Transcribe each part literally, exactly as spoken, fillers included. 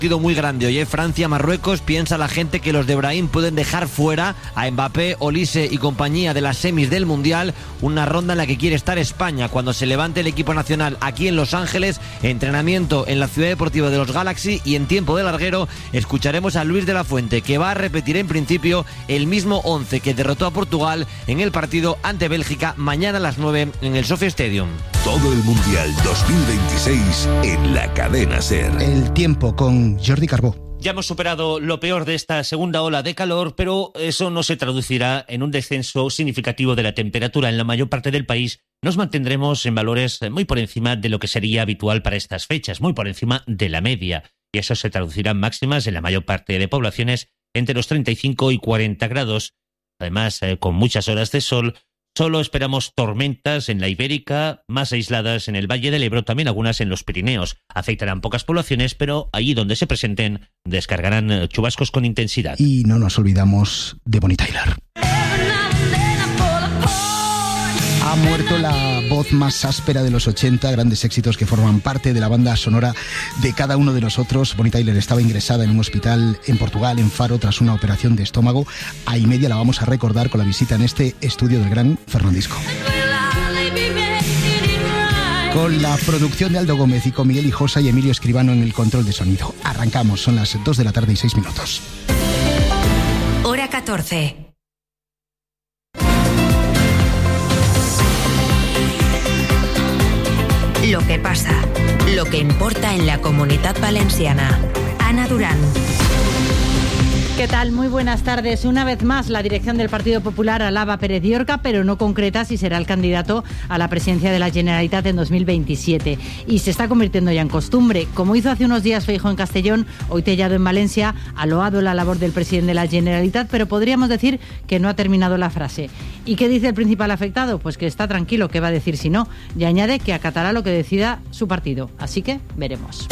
Partido muy grande. Oye, Francia-Marruecos, piensa la gente que los de Brahim pueden dejar fuera a Mbappé, Olise y compañía de las semis del Mundial, una ronda en la que quiere estar España cuando se levante el equipo nacional aquí en Los Ángeles, entrenamiento en la Ciudad Deportiva de los Galaxy, y en tiempo de larguero escucharemos a Luis de la Fuente, que va a repetir en principio el mismo once que derrotó a Portugal en el partido ante Bélgica mañana a las nueve en el Sophia Stadium. Todo el Mundial dos mil veintiséis en la cadena SER. El tiempo con Jordi Carbó. Ya hemos superado lo peor de esta segunda ola de calor, pero eso no se traducirá en un descenso significativo de la temperatura. En la mayor parte del país nos mantendremos en valores muy por encima de lo que sería habitual para estas fechas, muy por encima de la media. Y eso se traducirá en máximas en la mayor parte de poblaciones entre los treinta y cinco y cuarenta grados. Además, eh, con muchas horas de sol. Solo esperamos tormentas en la Ibérica, más aisladas en el Valle del Ebro, también algunas en los Pirineos. Afectarán pocas poblaciones, pero allí donde se presenten descargarán chubascos con intensidad. Y no nos olvidamos de Bonnie Tyler. Ha muerto la voz más áspera de los ochenta, grandes éxitos que forman parte de la banda sonora de cada uno de nosotros. Bonnie Tyler estaba ingresada en un hospital en Portugal, en Faro, tras una operación de estómago. A y media la vamos a recordar con la visita en este estudio del gran Fernandisco. Con la producción de Aldo Gómez y con Miguel Hijosa y Emilio Escribano en el control de sonido. Arrancamos, son las dos de la tarde y seis minutos. Hora catorce. Lo que pasa, lo que importa en la Comunitat Valenciana. Ana Durán. ¿Qué tal? Muy buenas tardes. Una vez más, la dirección del Partido Popular alaba a Pérez Llorca, pero no concreta si será el candidato a la presidencia de la Generalitat en dos mil veintisiete. Y se está convirtiendo ya en costumbre. Como hizo hace unos días Feijóo en Castellón, hoy Tellado en Valencia, ha loado la labor del presidente de la Generalitat, pero podríamos decir que no ha terminado la frase. ¿Y qué dice el principal afectado? Pues que está tranquilo, ¿qué va a decir si no? Y añade que acatará lo que decida su partido. Así que veremos.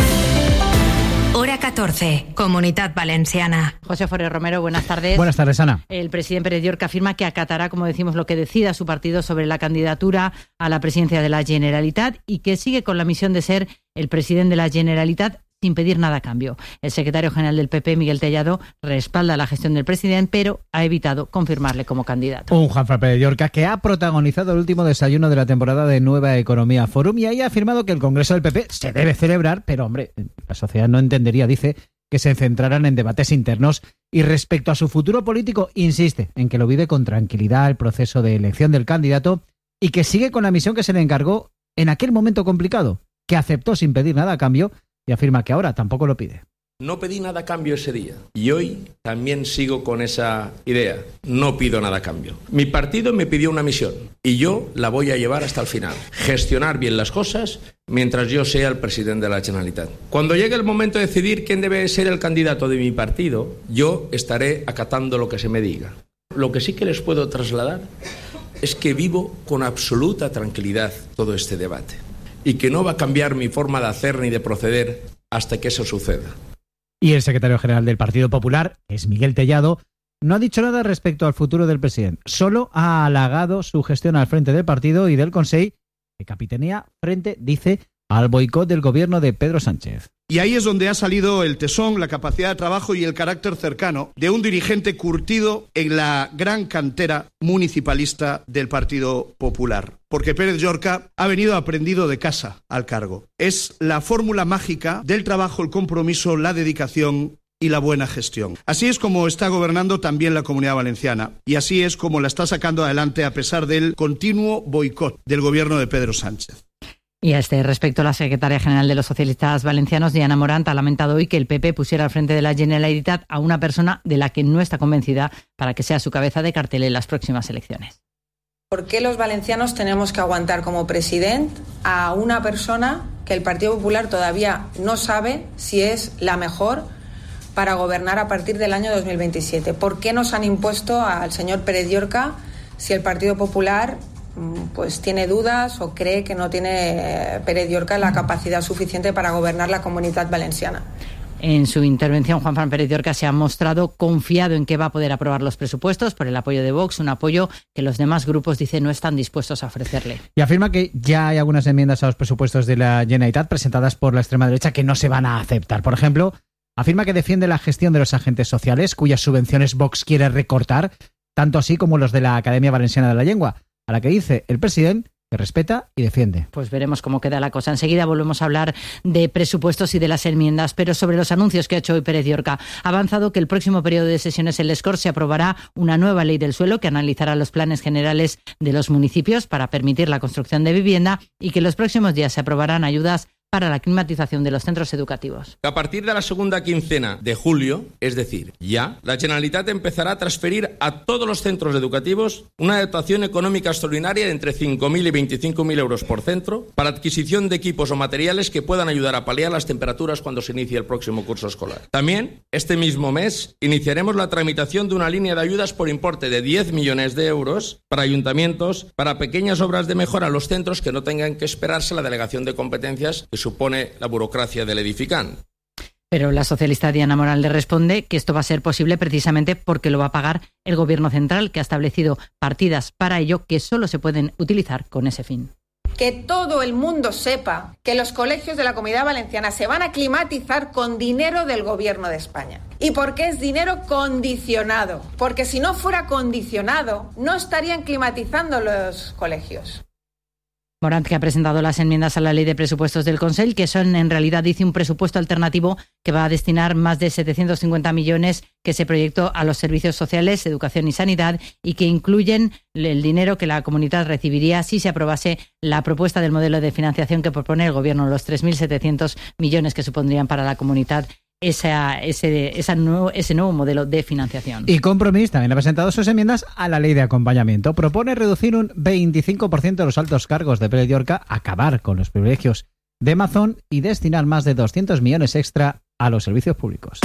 Hora catorce, Comunitat Valenciana. José Forero Romero, buenas tardes. Buenas tardes, Ana. El presidente Pérez Llorca afirma que acatará, como decimos, lo que decida su partido sobre la candidatura a la presidencia de la Generalitat y que sigue con la misión de ser el presidente de la Generalitat sin pedir nada a cambio. El secretario general del P P, Miguel Tellado, respalda la gestión del presidente, pero ha evitado confirmarle como candidato. Un Juanfran Pérez Llorca que ha protagonizado el último desayuno de la temporada de Nueva Economía Forum y ahí ha afirmado que el Congreso del P P se debe celebrar, pero hombre, la sociedad no entendería, dice, que se centraran en debates internos y respecto a su futuro político, insiste en que lo vive con tranquilidad el proceso de elección del candidato y que sigue con la misión que se le encargó en aquel momento complicado, que aceptó sin pedir nada a cambio y afirma que ahora tampoco lo pide. No pedí nada a cambio ese día y hoy también sigo con esa idea. No pido nada a cambio. Mi partido me pidió una misión y yo la voy a llevar hasta el final. Gestionar bien las cosas mientras yo sea el presidente de la Generalitat. Cuando llegue el momento de decidir quién debe ser el candidato de mi partido, yo estaré acatando lo que se me diga. Lo que sí que les puedo trasladar es que vivo con absoluta tranquilidad todo este debate y que no va a cambiar mi forma de hacer ni de proceder hasta que eso suceda. Y el secretario general del Partido Popular, que es Miguel Tellado, no ha dicho nada respecto al futuro del presidente. Solo ha halagado su gestión al frente del partido y del Consell, que capitanea frente, dice, al boicot del gobierno de Pedro Sánchez. Y ahí es donde ha salido el tesón, la capacidad de trabajo y el carácter cercano de un dirigente curtido en la gran cantera municipalista del Partido Popular. Porque Pérez Llorca ha venido aprendido de casa al cargo. Es la fórmula mágica del trabajo, el compromiso, la dedicación y la buena gestión. Así es como está gobernando también la Comunidad Valenciana. Y así es como la está sacando adelante a pesar del continuo boicot del gobierno de Pedro Sánchez. Y a este respecto, la secretaria general de los socialistas valencianos, Diana Morant, ha lamentado hoy que el P P pusiera al frente de la Generalitat a una persona de la que no está convencida para que sea su cabeza de cartel en las próximas elecciones. ¿Por qué los valencianos tenemos que aguantar como presidente a una persona que el Partido Popular todavía no sabe si es la mejor para gobernar a partir del año dos mil veintisiete? ¿Por qué nos han impuesto al señor Pérez Llorca si el Partido Popular pues tiene dudas o cree que no tiene Pérez Llorca la capacidad suficiente para gobernar la Comunitat Valenciana? En su intervención, Juanfran Pérez Llorca se ha mostrado confiado en que va a poder aprobar los presupuestos por el apoyo de Vox, un apoyo que los demás grupos, dice, no están dispuestos a ofrecerle. Y afirma que ya hay algunas enmiendas a los presupuestos de la Generalitat presentadas por la extrema derecha que no se van a aceptar. Por ejemplo, Afirma que defiende la gestión de los agentes sociales, cuyas subvenciones Vox quiere recortar, tanto así como los de la Academia Valenciana de la Lengua, a la que dice el presidente que respeta y defiende. Pues veremos cómo queda la cosa. Enseguida volvemos a hablar de presupuestos y de las enmiendas, pero sobre los anuncios que ha hecho hoy Pérez Llorca. Ha avanzado que el próximo periodo de sesiones en Les Corts se aprobará una nueva ley del suelo que analizará los planes generales de los municipios para permitir la construcción de vivienda y que en los próximos días se aprobarán ayudas para la climatización de los centros educativos. A partir de la segunda quincena de julio, es decir, ya, la Generalitat empezará a transferir a todos los centros educativos una dotación económica extraordinaria de entre cinco mil y veinticinco mil euros por centro para adquisición de equipos o materiales que puedan ayudar a paliar las temperaturas cuando se inicie el próximo curso escolar. También, este mismo mes, iniciaremos la tramitación de una línea de ayudas por importe de diez millones de euros para ayuntamientos, para pequeñas obras de mejora en los centros que no tengan que esperarse la delegación de competencias que supone la burocracia del edificante. Pero la socialista Diana Morán le responde que esto va a ser posible precisamente porque lo va a pagar el Gobierno central, que ha establecido partidas para ello que solo se pueden utilizar con ese fin. Que todo el mundo sepa que los colegios de la Comunidad Valenciana se van a climatizar con dinero del Gobierno de España. ¿Y por qué es dinero condicionado? Porque si no fuera condicionado, no estarían climatizando los colegios. Morant, que ha presentado las enmiendas a la ley de presupuestos del Consell, que son en realidad, dice, un presupuesto alternativo que va a destinar más de setecientos cincuenta millones que se proyectó a los servicios sociales, educación y sanidad, y que incluyen el dinero que la comunidad recibiría si se aprobase la propuesta del modelo de financiación que propone el Gobierno, los tres mil setecientos millones que supondrían para la comunidad Esa, ese, esa nuevo, ese nuevo modelo de financiación. Y Compromís también ha presentado sus enmiendas a la ley de acompañamiento. Propone reducir un veinticinco por ciento de los altos cargos de Pérez Llorca, acabar con los privilegios de Amazon y destinar más de doscientos millones extra a los servicios públicos.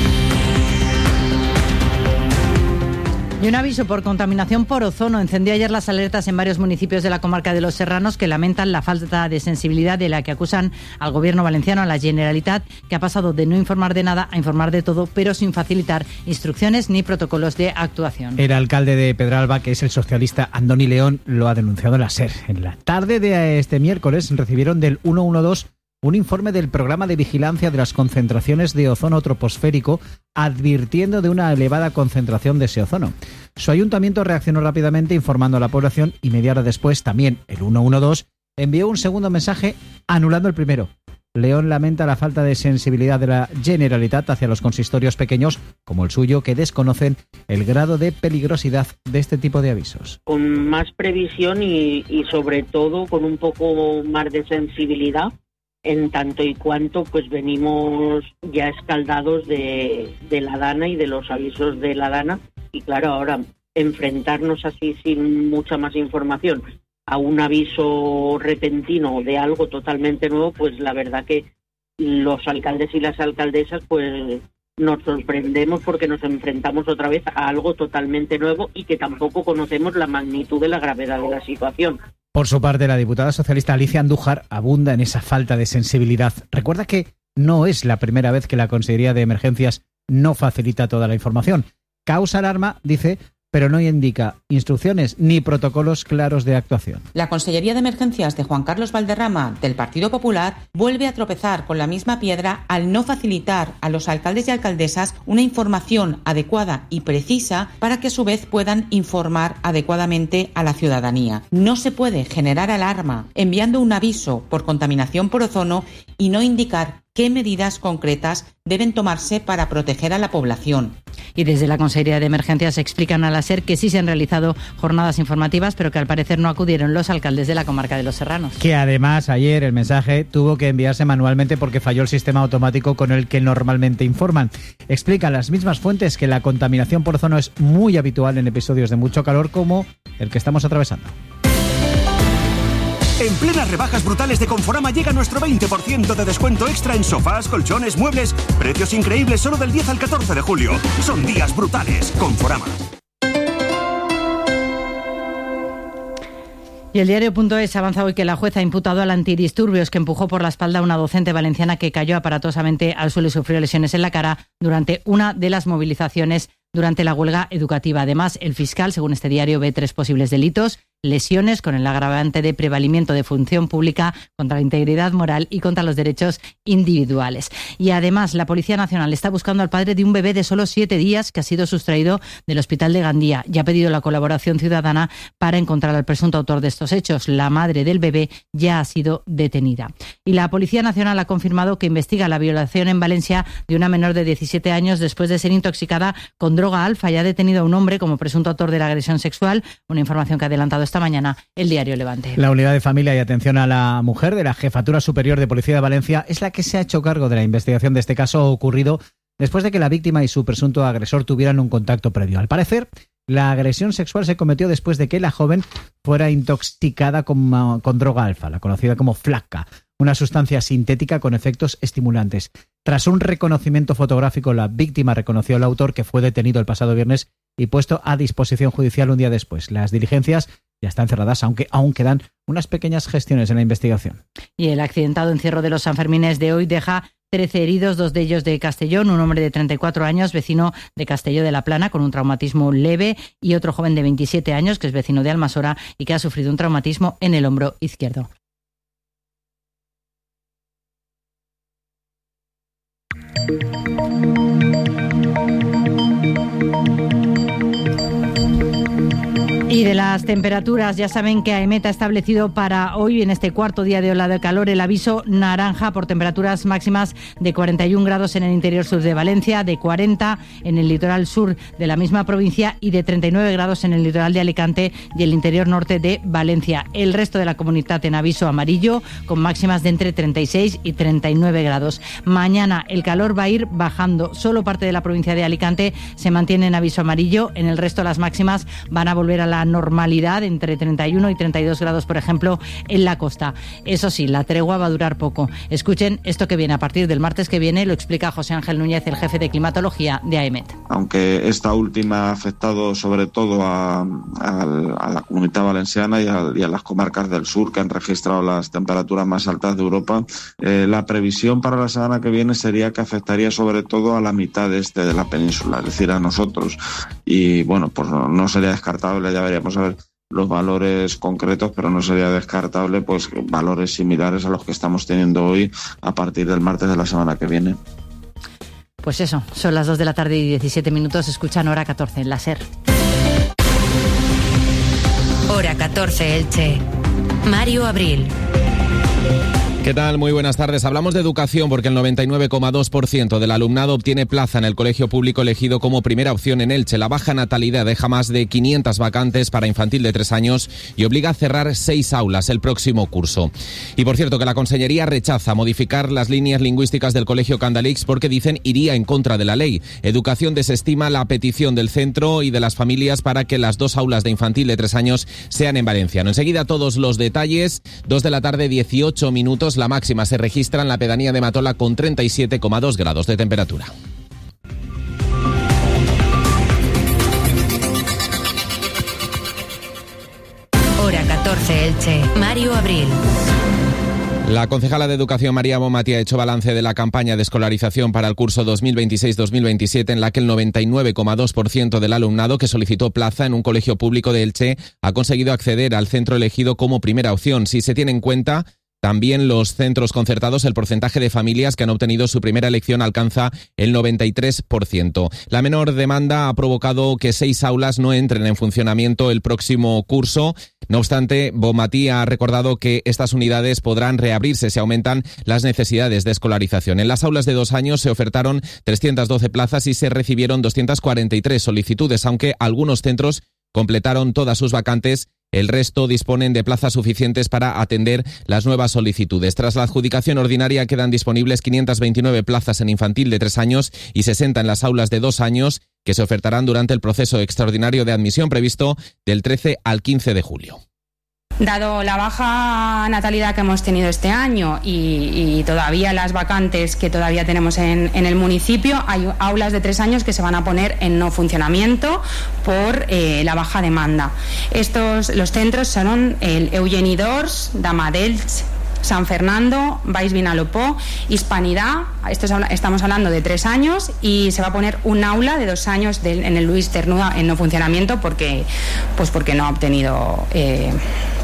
Y un aviso por contaminación por ozono encendió ayer las alertas en varios municipios de la comarca de Los Serranos, que lamentan la falta de sensibilidad de la que acusan al Gobierno valenciano, a la Generalitat, que ha pasado de no informar de nada a informar de todo, pero sin facilitar instrucciones ni protocolos de actuación. El alcalde de Pedralba, que es el socialista Andoni León, lo ha denunciado en la SER. En la tarde de este miércoles recibieron del ciento doce un informe del programa de vigilancia de las concentraciones de ozono troposférico, advirtiendo de una elevada concentración de ese ozono. Su ayuntamiento reaccionó rápidamente informando a la población y media hora después también el ciento doce envió un segundo mensaje anulando el primero. León lamenta la falta de sensibilidad de la Generalitat hacia los consistorios pequeños como el suyo, que desconocen el grado de peligrosidad de este tipo de avisos. Con más previsión y, y sobre todo con un poco más de sensibilidad, en tanto y cuanto pues venimos ya escaldados de, de la Dana y de los avisos de la Dana, y claro, ahora enfrentarnos así sin mucha más información a un aviso repentino de algo totalmente nuevo, pues la verdad que los alcaldes y las alcaldesas pues nos sorprendemos porque nos enfrentamos otra vez a algo totalmente nuevo y que tampoco conocemos la magnitud de la gravedad de la situación. Por su parte, la diputada socialista Alicia Andújar abunda en esa falta de sensibilidad. Recuerda que no es la primera vez que la Consejería de Emergencias no facilita toda la información. Causa alarma, dice, pero no indica instrucciones ni protocolos claros de actuación. La Consellería de Emergencias de Juan Carlos Valderrama, del Partido Popular, vuelve a tropezar con la misma piedra al no facilitar a los alcaldes y alcaldesas una información adecuada y precisa para que a su vez puedan informar adecuadamente a la ciudadanía. No se puede generar alarma enviando un aviso por contaminación por ozono y no indicar qué medidas concretas deben tomarse para proteger a la población. Y desde la Consejería de Emergencias explican a la SER que sí se han realizado jornadas informativas, pero que al parecer no acudieron los alcaldes de la comarca de Los Serranos. Que además ayer el mensaje tuvo que enviarse manualmente porque falló el sistema automático con el que normalmente informan. Explican las mismas fuentes que la contaminación por ozono es muy habitual en episodios de mucho calor como el que estamos atravesando. En plenas rebajas brutales de Conforama llega nuestro veinte por ciento de descuento extra en sofás, colchones, muebles. Precios increíbles solo del diez al catorce de julio. Son días brutales. Conforama. Y el diario.es avanza hoy que la jueza ha imputado al antidisturbios que empujó por la espalda a una docente valenciana que cayó aparatosamente al suelo y sufrió lesiones en la cara durante una de las movilizaciones durante la huelga educativa. Además, el fiscal, según este diario, ve tres posibles delitos: lesiones con el agravante de prevalimiento de función pública contra la integridad moral y contra los derechos individuales. Y además, la Policía Nacional está buscando al padre de un bebé de solo siete días que ha sido sustraído del hospital de Gandía y ha pedido la colaboración ciudadana para encontrar al presunto autor de estos hechos. La madre del bebé ya ha sido detenida. Y la Policía Nacional ha confirmado que investiga la violación en Valencia de una menor de diecisiete años después de ser intoxicada con droga alfa y ha detenido a un hombre como presunto autor de la agresión sexual, una información que ha adelantado esta mañana el diario Levante. La Unidad de Familia y Atención a la Mujer de la Jefatura Superior de Policía de Valencia es la que se ha hecho cargo de la investigación de este caso ocurrido después de que la víctima y su presunto agresor tuvieran un contacto previo. Al parecer, la agresión sexual se cometió después de que la joven fuera intoxicada con, con droga alfa, la conocida como flaca, una sustancia sintética con efectos estimulantes. Tras un reconocimiento fotográfico, la víctima reconoció al autor, que fue detenido el pasado viernes y puesto a disposición judicial un día después. Las diligencias ya están cerradas, aunque aún quedan unas pequeñas gestiones en la investigación. Y el accidentado encierro de los Sanfermines de hoy deja trece heridos, dos de ellos de Castellón, un hombre de treinta y cuatro años, vecino de Castelló de la Plana, con un traumatismo leve, y otro joven de veintisiete años, que es vecino de Almasora y que ha sufrido un traumatismo en el hombro izquierdo. Y de las temperaturas, ya saben que AEMET ha establecido para hoy, en este cuarto día de ola de calor, el aviso naranja por temperaturas máximas de cuarenta y un grados en el interior sur de Valencia, de cuarenta en el litoral sur de la misma provincia y de treinta y nueve grados en el litoral de Alicante y el interior norte de Valencia. El resto de la comunidad en aviso amarillo, con máximas de entre treinta y seis y treinta y nueve grados. Mañana el calor va a ir bajando. Solo parte de la provincia de Alicante se mantiene en aviso amarillo. En el resto las máximas van a volver a la normalidad, entre treinta y uno y treinta y dos grados, por ejemplo, en la costa. Eso sí, la tregua va a durar poco. Escuchen esto que viene a partir del martes que viene, lo explica José Ángel Núñez, el jefe de climatología de AEMET. Aunque esta última ha afectado sobre todo a, a, a la Comunidad Valenciana y a, y a las comarcas del sur, que han registrado las temperaturas más altas de Europa, eh, la previsión para la semana que viene sería que afectaría sobre todo a la mitad este de la península, es decir, a nosotros. Y bueno, pues no, no sería descartable, ya veríamos a ver los valores concretos, pero no sería descartable pues valores similares a los que estamos teniendo hoy a partir del martes de la semana que viene. Pues eso, son las dos de la tarde y diecisiete minutos, escuchan Hora catorce en la SER. Hora catorce Elche. Mario Abril. ¿Qué tal? Muy buenas tardes. Hablamos de educación porque el noventa y nueve coma dos por ciento del alumnado obtiene plaza en el colegio público elegido como primera opción en Elche. La baja natalidad deja más de quinientas vacantes para infantil de tres años y obliga a cerrar seis aulas el próximo curso. Y por cierto que la Consellería rechaza modificar las líneas lingüísticas del colegio Candalix porque dicen iría en contra de la ley. Educación desestima la petición del centro y de las familias para que las dos aulas de infantil de tres años sean en valenciano. Enseguida todos los detalles. Dos de la tarde, dieciocho minutos. La máxima se registra en la pedanía de Matola con treinta y siete coma dos grados de temperatura. Hora catorce Elche. Mario Abril. La concejala de Educación, María Bonmatí, ha hecho balance de la campaña de escolarización para el curso dos mil veintiséis dos mil veintisiete, en la que el noventa y nueve coma dos por ciento del alumnado que solicitó plaza en un colegio público de Elche ha conseguido acceder al centro elegido como primera opción. Si se tiene en cuenta también los centros concertados, el porcentaje de familias que han obtenido su primera elección alcanza el noventa y tres por ciento. La menor demanda ha provocado que seis aulas no entren en funcionamiento el próximo curso. No obstante, Bonmatí ha recordado que estas unidades podrán reabrirse si aumentan las necesidades de escolarización. En las aulas de dos años se ofertaron trescientas doce plazas y se recibieron doscientas cuarenta y tres solicitudes, aunque algunos centros completaron todas sus vacantes. El resto disponen de plazas suficientes para atender las nuevas solicitudes. Tras la adjudicación ordinaria quedan disponibles quinientas veintinueve plazas en infantil de tres años y sesenta en las aulas de dos años que se ofertarán durante el proceso extraordinario de admisión previsto del trece al quince de julio. Dado la baja natalidad que hemos tenido este año y, y todavía las vacantes que todavía tenemos en, en el municipio, hay aulas de tres años que se van a poner en no funcionamiento por eh, la baja demanda. Estos, los centros son el Eugeni d'Ors, Dama d'Elx, San Fernando, Baix Vinalopó, Hispanidad, esto es, estamos hablando de tres años, y se va a poner un aula de dos años de, en el Luis Cernuda en no funcionamiento porque, pues porque no ha obtenido eh,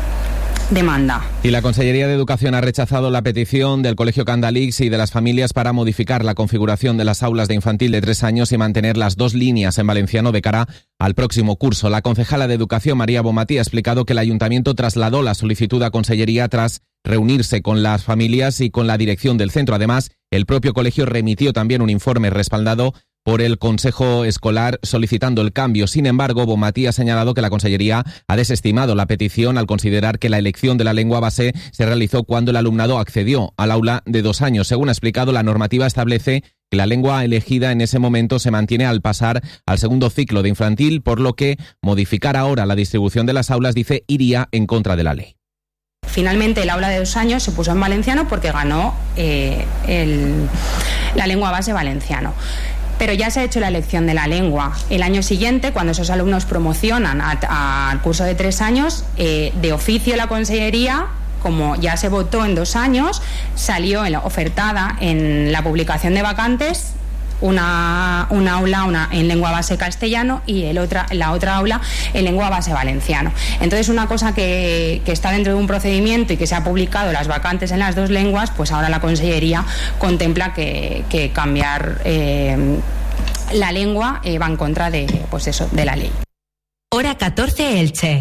demanda. Y la Consellería de Educación ha rechazado la petición del Colegio Candalix y de las familias para modificar la configuración de las aulas de infantil de tres años y mantener las dos líneas en valenciano de cara al próximo curso. La concejala de Educación, María Bonmatí, ha explicado que el Ayuntamiento trasladó la solicitud a Consellería tras reunirse con las familias y con la dirección del centro. Además, el propio colegio remitió también un informe respaldado por el Consejo Escolar solicitando el cambio. Sin embargo, Bonmatí ha señalado que la Consellería ha desestimado la petición al considerar que la elección de la lengua base se realizó cuando el alumnado accedió al aula de dos años. Según ha explicado, la normativa establece que la lengua elegida en ese momento se mantiene al pasar al segundo ciclo de infantil, por lo que modificar ahora la distribución de las aulas, dice, iría en contra de la ley. Finalmente, el aula de dos años se puso en valenciano porque ganó eh, el, la lengua base valenciano. Pero ya se ha hecho la elección de la lengua. El año siguiente, cuando esos alumnos promocionan al curso de tres años, eh, de oficio la Consellería, como ya se votó en dos años, salió en la, ofertada en la publicación de vacantes una, una aula una, en lengua base castellano y el otra, la otra aula en lengua base valenciano. Entonces, una cosa que, que está dentro de un procedimiento y que se ha publicado las vacantes en las dos lenguas, pues ahora la Consellería contempla que, que cambiar eh, la lengua eh, va en contra de, pues eso, de la ley. Hora catorce, Elche.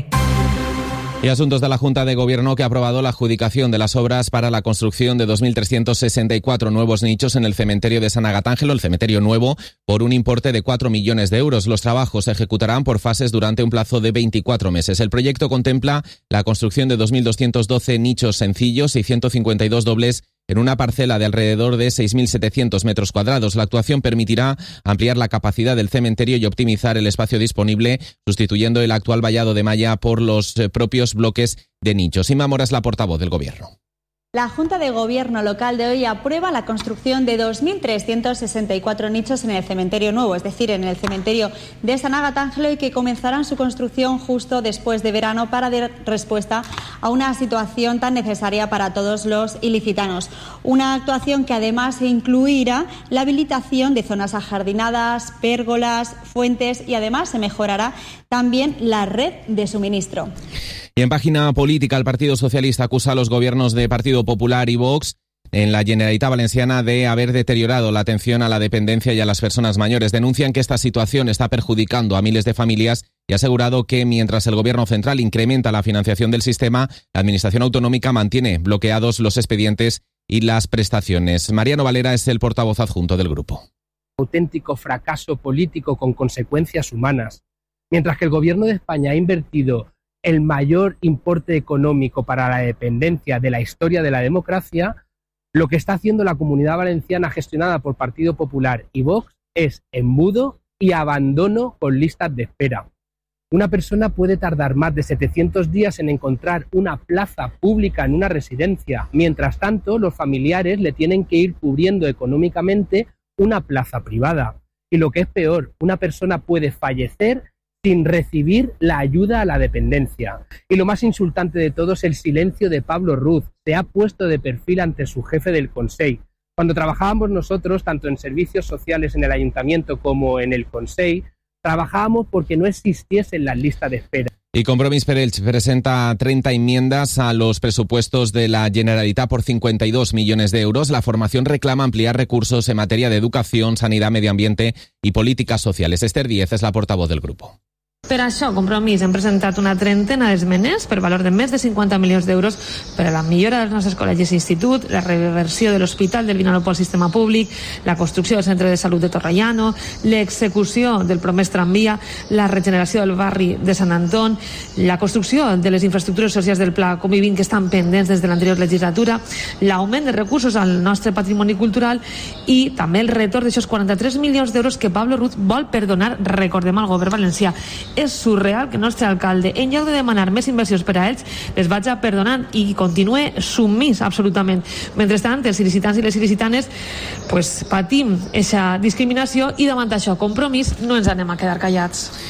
Y asuntos de la Junta de Gobierno, que ha aprobado la adjudicación de las obras para la construcción de dos mil trescientos sesenta y cuatro nuevos nichos en el cementerio de San Agatángelo, el cementerio nuevo, por un importe de cuatro millones de euros. Los trabajos se ejecutarán por fases durante un plazo de veinticuatro meses. El proyecto contempla la construcción de dos mil doscientos doce nichos sencillos y ciento cincuenta y dos dobles en una parcela de alrededor de seis mil setecientos metros cuadrados. La actuación permitirá ampliar la capacidad del cementerio y optimizar el espacio disponible, sustituyendo el actual vallado de malla por los propios bloques de nichos. Inma Mora es la portavoz del Gobierno. La Junta de Gobierno local de hoy aprueba la construcción de dos mil trescientos sesenta y cuatro nichos en el cementerio nuevo, es decir, en el cementerio de San Agatángelo, y que comenzarán su construcción justo después de verano para dar respuesta a una situación tan necesaria para todos los ilicitanos. Una actuación que además incluirá la habilitación de zonas ajardinadas, pérgolas, fuentes, y además se mejorará también la red de suministro. Y en página política, el Partido Socialista acusa a los gobiernos de Partido Popular y Vox en la Generalitat Valenciana de haber deteriorado la atención a la dependencia y a las personas mayores. Denuncian que esta situación está perjudicando a miles de familias y ha asegurado que mientras el Gobierno central incrementa la financiación del sistema, la Administración autonómica mantiene bloqueados los expedientes y las prestaciones. Mariano Valera es el portavoz adjunto del grupo. Auténtico fracaso político con consecuencias humanas. Mientras que el Gobierno de España ha invertido el mayor importe económico para la dependencia de la historia de la democracia, lo que está haciendo la Comunidad Valenciana, gestionada por Partido Popular y Vox, es embudo y abandono con listas de espera. Una persona puede tardar más de setecientos días en encontrar una plaza pública en una residencia. Mientras tanto, los familiares le tienen que ir cubriendo económicamente una plaza privada. Y lo que es peor, una persona puede fallecer sin recibir la ayuda a la dependencia. Y lo más insultante de todo es el silencio de Pablo Ruz. Se ha puesto de perfil ante su jefe del Consell. Cuando trabajábamos nosotros, tanto en servicios sociales en el Ayuntamiento como en el Consell, trabajábamos porque no existiesen las listas de espera. Y Compromís per Elche presenta treinta enmiendas a los presupuestos de la Generalitat por cincuenta y dos millones de euros. La formación reclama ampliar recursos en materia de educación, sanidad, medio ambiente y políticas sociales. Esther Díez es la portavoz del grupo. Per això, Compromís, hem presentat una trentena d'esmenes per valor de més de cinquanta milions d'euros per a la millora dels nostres col·legis i institut, la reversió de l'Hospital del Vinalopó al sistema públic, la construcció del Centre de Salut de Torrellano, l'execució del promès tramvia, la regeneració del barri de Sant Anton, la construcció de les infraestructures socials del Pla Convivint que estan pendents des de l'anterior legislatura, l'augment de recursos al nostre patrimoni cultural i també el retorn d'aixòs quaranta-tres milions d'euros que Pablo Ruz vol perdonar, recordem, al govern valencià. És surreal que el nostre alcalde, en lloc de demanar més inversions per a ells, les vagi perdonant i continue submís absolutament. Mentrestant, els il·licitants i les il·licitanes pues, patim aquesta discriminació i davant això, Compromís, no ens anem a quedar callats.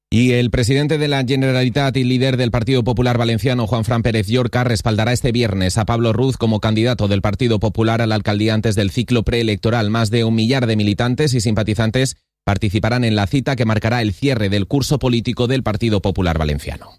Y el presidente de la Generalitat y líder del Partido Popular Valenciano, Juanfran Pérez Llorca, respaldará este viernes a Pablo Ruz como candidato del Partido Popular a la alcaldía antes del ciclo preelectoral. Más de un millar de militantes y simpatizantes participarán en la cita que marcará el cierre del curso político del Partido Popular Valenciano.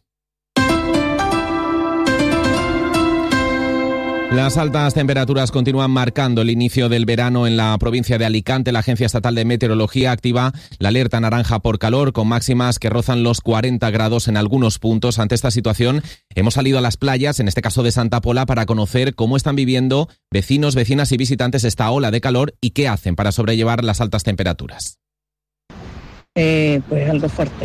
Las altas temperaturas continúan marcando el inicio del verano en la provincia de Alicante. La Agencia Estatal de Meteorología activa la alerta naranja por calor, con máximas que rozan los cuarenta grados en algunos puntos. Ante esta situación, hemos salido a las playas, en este caso de Santa Pola, para conocer cómo están viviendo vecinos, vecinas y visitantes esta ola de calor y qué hacen para sobrellevar las altas temperaturas. Eh, pues algo fuerte.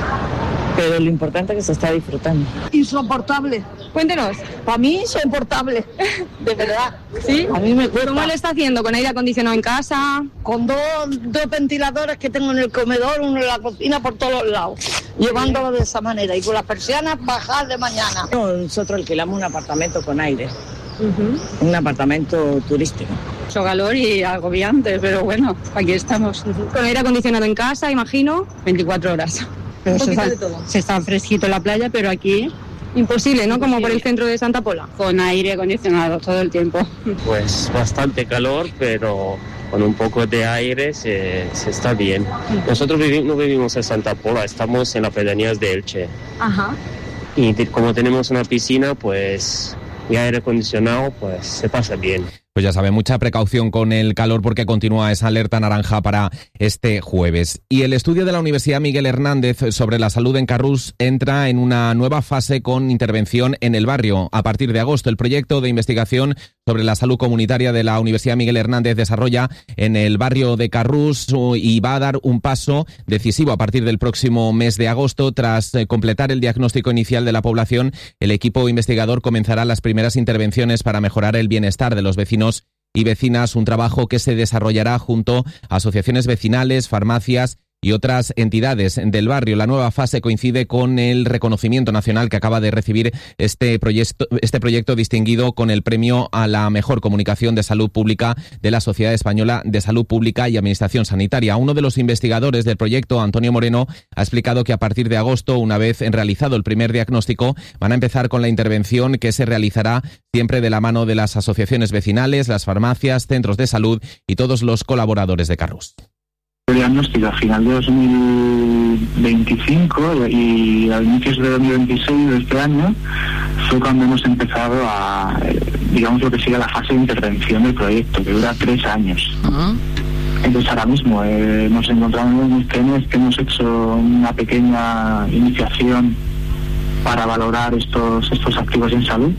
Pero lo importante es que se está disfrutando. Insoportable. Cuéntenos. Para mí, insoportable. De verdad. ¿Sí? A mí me cuesta. ¿Cómo lo está haciendo? ¿Con aire acondicionado en casa? Con dos, dos ventiladores que tengo en el comedor, uno en la cocina, por todos los lados. Llevándolo de esa manera. Y con las persianas bajar de mañana. Nosotros alquilamos un apartamento con aire. Uh-huh. Un apartamento turístico. Mucho calor y agobiante, pero bueno, aquí estamos. Con aire acondicionado en casa, imagino. veinticuatro horas. Pero se está, se está fresquito en la playa, pero aquí imposible, ¿no? Imposible. Como por el centro de Santa Pola. Con aire acondicionado todo el tiempo. Pues bastante calor, pero con un poco de aire se, se está bien. Nosotros vivi- no vivimos en Santa Pola, estamos en las pedanías de Elche. Ajá. Y te, como tenemos una piscina, pues y aire acondicionado, pues se pasa bien. Pues ya sabe, mucha precaución con el calor porque continúa esa alerta naranja para este jueves. Y el estudio de la Universidad Miguel Hernández sobre la salud en Carrús entra en una nueva fase con intervención en el barrio. A partir de agosto, el proyecto de investigación sobre la salud comunitaria de la Universidad Miguel Hernández desarrolla en el barrio de Carrús y va a dar un paso decisivo a partir del próximo mes de agosto. Tras completar el diagnóstico inicial de la población, el equipo investigador comenzará las primeras intervenciones para mejorar el bienestar de los vecinos y vecinas, un trabajo que se desarrollará junto a asociaciones vecinales, farmacias y otras entidades del barrio. La nueva fase coincide con el reconocimiento nacional que acaba de recibir este proyecto, este proyecto distinguido con el premio a la mejor comunicación de salud pública de la Sociedad Española de Salud Pública y Administración Sanitaria. Uno de los investigadores del proyecto, Antonio Moreno, ha explicado que a partir de agosto, una vez realizado el primer diagnóstico, van a empezar con la intervención que se realizará siempre de la mano de las asociaciones vecinales, las farmacias, centros de salud y todos los colaboradores de Carrús. El diagnóstico a final de dos mil veinticinco y a inicios de dos mil veintiséis de este año fue cuando hemos empezado a, digamos, lo que sería la fase de intervención del proyecto, que dura tres años. Uh-huh. Entonces ahora mismo eh, nos encontramos en este mes que hemos hecho una pequeña iniciación para valorar estos, estos activos en salud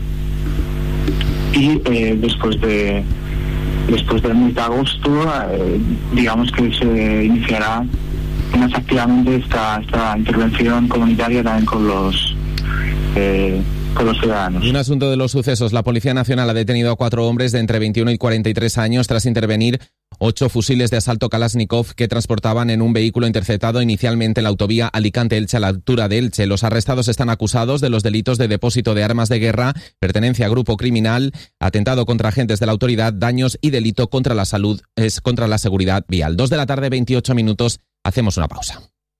y eh, después de Después del mes de agosto, eh, digamos que se iniciará más activamente esta, esta intervención comunitaria también con los eh, con los ciudadanos. Y un asunto de los sucesos. La Policía Nacional ha detenido a cuatro hombres de entre veintiuno y cuarenta y tres años tras intervenir ocho fusiles de asalto Kalashnikov que transportaban en un vehículo interceptado inicialmente en la autovía Alicante-Elche a la altura de Elche. Los arrestados están acusados de los delitos de depósito de armas de guerra, pertenencia a grupo criminal, atentado contra agentes de la autoridad, daños y delito contra la salud, es contra la seguridad vial. Dos de la tarde, veintiocho minutos. Hacemos una pausa.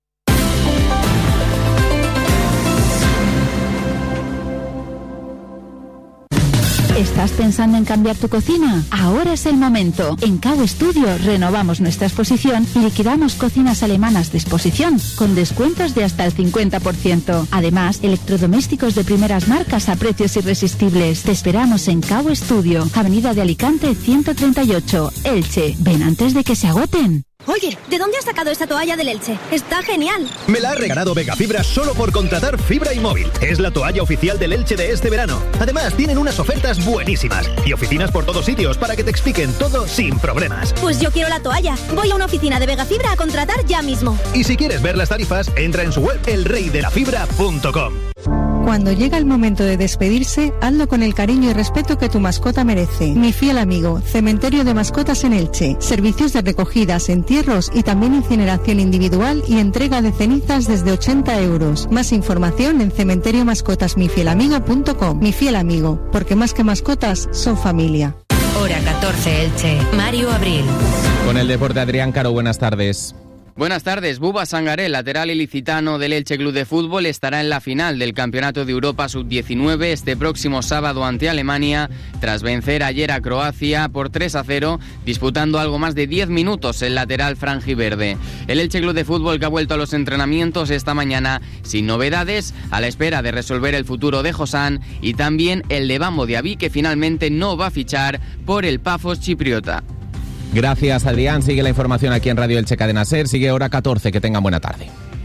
¿Estás pensando en cambiar tu cocina? Ahora es el momento. En Cau Studio renovamos nuestra exposición y liquidamos cocinas alemanas de exposición con descuentos de hasta el cincuenta por ciento. Además, electrodomésticos de primeras marcas a precios irresistibles. Te esperamos en Cau Studio, Avenida de Alicante ciento treinta y ocho, Elche. Ven antes de que se agoten. Oye, ¿de dónde has sacado esta toalla del Elche? Está genial. Me la ha regalado Vegafibra solo por contratar fibra y móvil. Es la toalla oficial del Elche de este verano. Además, tienen unas ofertas buenísimas y oficinas por todos sitios para que te expliquen todo sin problemas. Pues yo quiero la toalla. Voy a una oficina de Vegafibra a contratar ya mismo. Y si quieres ver las tarifas, entra en su web el rey de la fibra punto com. Cuando llega el momento de despedirse, hazlo con el cariño y respeto que tu mascota merece. Mi fiel amigo, Cementerio de Mascotas en Elche. Servicios de recogidas, entierros y también incineración individual y entrega de cenizas desde ochenta euros. Más información en cementerio mascotas mi fiel amigo punto com. Mi fiel amigo, porque más que mascotas, son familia. Hora catorce Elche. Mario Abril. Con el deporte, Adrián Caro, buenas tardes. Buenas tardes. Buba Sangaré, lateral ilicitano del Elche Club de Fútbol, estará en la final del Campeonato de Europa sub diecinueve este próximo sábado ante Alemania, tras vencer ayer a Croacia por tres a cero, disputando algo más de diez minutos el lateral franjiverde. El Elche Club de Fútbol, que ha vuelto a los entrenamientos esta mañana sin novedades, a la espera de resolver el futuro de Josán y también el de Bambo Diaby, que finalmente no va a fichar por el Pafos chipriota. Gracias, Adrián. Sigue la información aquí en Radio Elche Cadena SER. Sigue hora catorce. Que tengan buena tarde.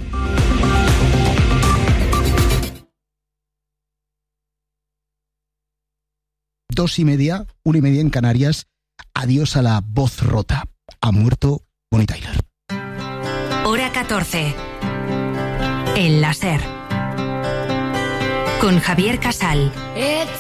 Dos y media, una y media en Canarias. Adiós a la voz rota. Ha muerto Bonnie Tyler. Hora catorce. En la SER. Con Javier Casal.